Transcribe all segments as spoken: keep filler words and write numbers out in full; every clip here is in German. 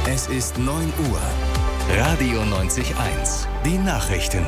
Es ist neun Uhr. Radio neunzig eins. Die Nachrichten.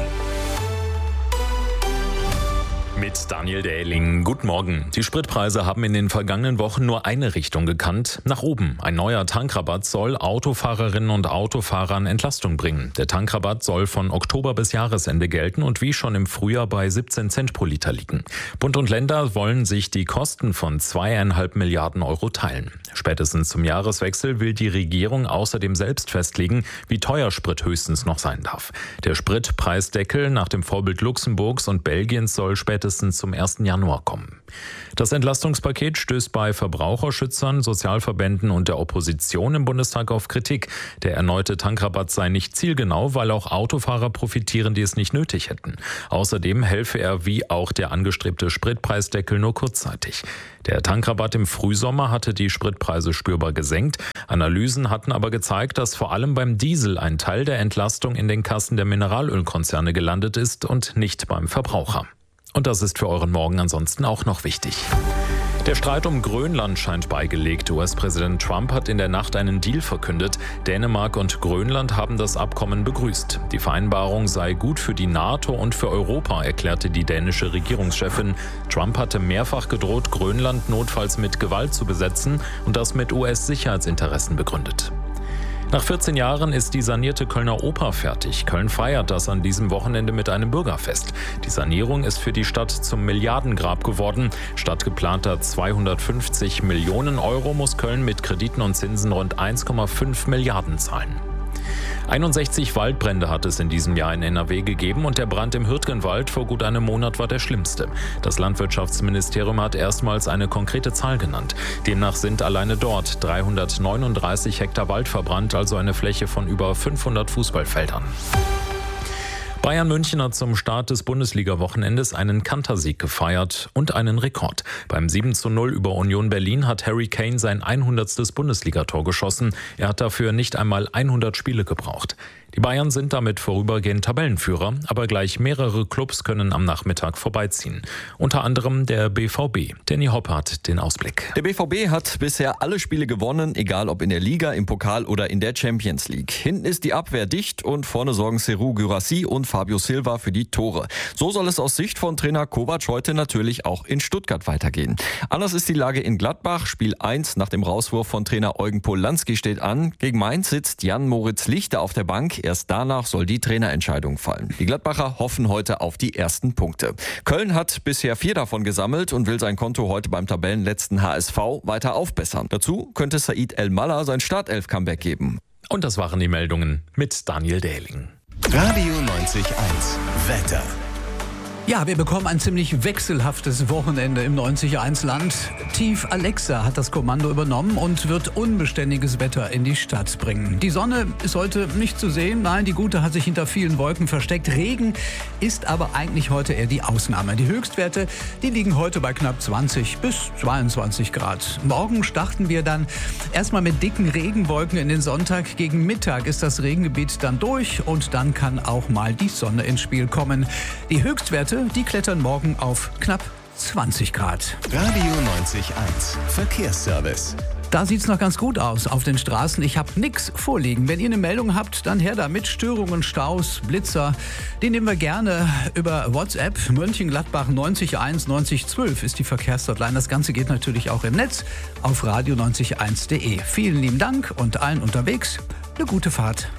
Mit Daniel Dähling. Guten Morgen. Die Spritpreise haben in den vergangenen Wochen nur eine Richtung gekannt, nach oben. Ein neuer Tankrabatt soll Autofahrerinnen und Autofahrern Entlastung bringen. Der Tankrabatt soll von Oktober bis Jahresende gelten und wie schon im Frühjahr bei siebzehn Cent pro Liter liegen. Bund und Länder wollen sich die Kosten von zweieinhalb Milliarden Euro teilen. Spätestens zum Jahreswechsel will die Regierung außerdem selbst festlegen, wie teuer Sprit höchstens noch sein darf. Der Spritpreisdeckel nach dem Vorbild Luxemburgs und Belgiens soll spätestens zum ersten Januar kommen. Das Entlastungspaket stößt bei Verbraucherschützern, Sozialverbänden und der Opposition im Bundestag auf Kritik. Der erneute Tankrabatt sei nicht zielgenau, weil auch Autofahrer profitieren, die es nicht nötig hätten. Außerdem helfe er wie auch der angestrebte Spritpreisdeckel nur kurzzeitig. Der Tankrabatt im Frühsommer hatte die Spritpreise spürbar gesenkt. Analysen hatten aber gezeigt, dass vor allem beim Diesel ein Teil der Entlastung in den Kassen der Mineralölkonzerne gelandet ist und nicht beim Verbraucher. Und das ist für euren Morgen ansonsten auch noch wichtig. Der Streit um Grönland scheint beigelegt. U S-Präsident Trump hat in der Nacht einen Deal verkündet. Dänemark und Grönland haben das Abkommen begrüßt. Die Vereinbarung sei gut für die NATO und für Europa, erklärte die dänische Regierungschefin. Trump hatte mehrfach gedroht, Grönland notfalls mit Gewalt zu besetzen und das mit U S-Sicherheitsinteressen begründet. Nach vierzehn Jahren ist die sanierte Kölner Oper fertig. Köln feiert das an diesem Wochenende mit einem Bürgerfest. Die Sanierung ist für die Stadt zum Milliardengrab geworden. Statt geplanter zweihundertfünfzig Millionen Euro muss Köln mit Krediten und Zinsen rund eins Komma fünf Milliarden zahlen. einundsechzig Waldbrände hat es in diesem Jahr in N R W gegeben und der Brand im Hürtgenwald vor gut einem Monat war der schlimmste. Das Landwirtschaftsministerium hat erstmals eine konkrete Zahl genannt. Demnach sind alleine dort dreihundertneununddreißig Hektar Wald verbrannt, also eine Fläche von über fünfhundert Fußballfeldern. Bayern München hat zum Start des Bundesliga-Wochenendes einen Kantersieg gefeiert und einen Rekord. Beim sieben zu null über Union Berlin hat Harry Kane sein hundertstes Bundesligator geschossen. Er hat dafür nicht einmal hundert Spiele gebraucht. Die Bayern sind damit vorübergehend Tabellenführer, aber gleich mehrere Clubs können am Nachmittag vorbeiziehen. Unter anderem der B V B. Danny Hopp hat den Ausblick. Der B V B hat bisher alle Spiele gewonnen, egal ob in der Liga, im Pokal oder in der Champions League. Hinten ist die Abwehr dicht und vorne sorgen Serhou Guirassy und Fabio Silva für die Tore. So soll es aus Sicht von Trainer Kovac heute natürlich auch in Stuttgart weitergehen. Anders ist die Lage in Gladbach. Spiel eins nach dem Rauswurf von Trainer Eugen Polanski steht an. Gegen Mainz sitzt Jan-Moritz Lichter auf der Bank. Erst danach soll die Trainerentscheidung fallen. Die Gladbacher hoffen heute auf die ersten Punkte. Köln hat bisher vier davon gesammelt und will sein Konto heute beim Tabellenletzten H S V weiter aufbessern. Dazu könnte Said El-Mallah sein Startelf-Comeback geben. Und das waren die Meldungen mit Daniel Dähling. Radio neunzig eins. Wetter. Ja, wir bekommen ein ziemlich wechselhaftes Wochenende im neunzig eins Land. Tief Alexa hat das Kommando übernommen und wird unbeständiges Wetter in die Stadt bringen. Die Sonne ist heute nicht zu sehen. Nein, die Gute hat sich hinter vielen Wolken versteckt. Regen ist aber eigentlich heute eher die Ausnahme. Die Höchstwerte, die liegen heute bei knapp zwanzig bis zweiundzwanzig Grad. Morgen starten wir dann erstmal mit dicken Regenwolken in den Sonntag. Gegen Mittag ist das Regengebiet dann durch und dann kann auch mal die Sonne ins Spiel kommen. Die Höchstwerte, die klettern morgen auf knapp zwanzig Grad. Radio neunzig eins. Verkehrsservice. Da sieht's noch ganz gut aus auf den Straßen. Ich habe nichts vorliegen. Wenn ihr eine Meldung habt, dann her damit. Störungen, Staus, Blitzer, die nehmen wir gerne über WhatsApp. Mönchengladbach neunzig eins neunzig zwölf ist die Verkehrshotline. Das Ganze geht natürlich auch im Netz auf radio neunzig eins punkt de. Vielen lieben Dank und allen unterwegs eine gute Fahrt.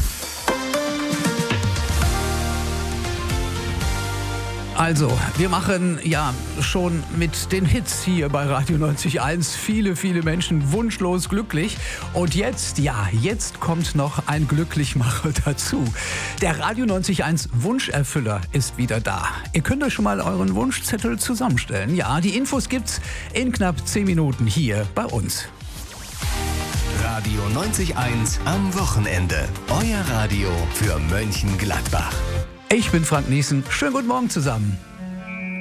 Also, wir machen ja schon mit den Hits hier bei Radio neunzig Komma eins viele, viele Menschen wunschlos glücklich. Und jetzt, ja, jetzt kommt noch ein Glücklichmacher dazu. Der Radio neunzig Komma eins Wunscherfüller ist wieder da. Ihr könnt euch schon mal euren Wunschzettel zusammenstellen. Ja, die Infos gibt's in knapp zehn Minuten hier bei uns. Radio neunzig Komma eins am Wochenende. Euer Radio für Mönchengladbach. Ich bin Frank Niesen. Schönen guten Morgen zusammen.